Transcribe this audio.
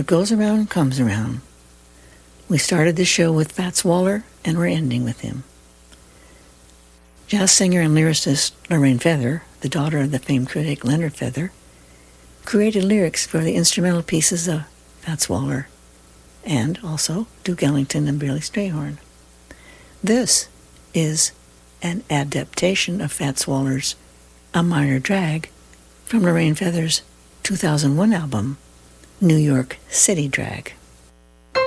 goes around comes around. We started the show with Fats Waller, and we're ending with him. Jazz singer and lyricist Lorraine Feather, the daughter of the famed critic Leonard Feather, created lyrics for the instrumental pieces of Fats Waller and also Duke Ellington and Billy Strayhorn. This is an adaptation of Fats Waller's A Minor Drag from Lorraine Feather's 2001 album, New York City Drag.